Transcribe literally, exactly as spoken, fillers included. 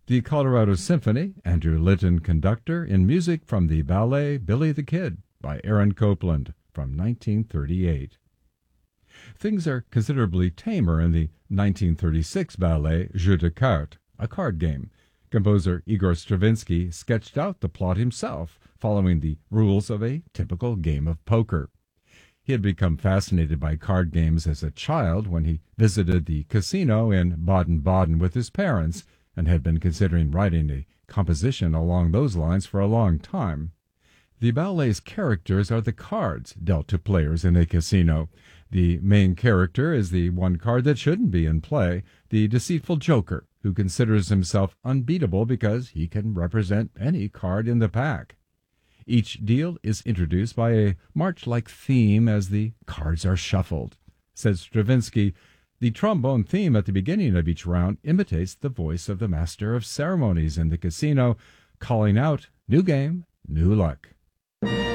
The Colorado Symphony, Andrew Litton conductor, in music from the ballet Billy the Kid by Aaron Copland from nineteen thirty-eight. Things are considerably tamer in the nineteen thirty-six ballet Jeu de cartes, a card game. Composer Igor Stravinsky sketched out the plot himself, following the rules of a typical game of poker. He had become fascinated by card games as a child when he visited the casino in Baden-Baden with his parents, and had been considering writing a composition along those lines for a long time. The ballet's characters are the cards dealt to players in a casino. The main character is the one card that shouldn't be in play, the deceitful joker, who considers himself unbeatable because he can represent any card in the pack. Each deal is introduced by a march-like theme as the cards are shuffled. Says Stravinsky, the trombone theme at the beginning of each round imitates the voice of the master of ceremonies in the casino, calling out, "New game, new luck."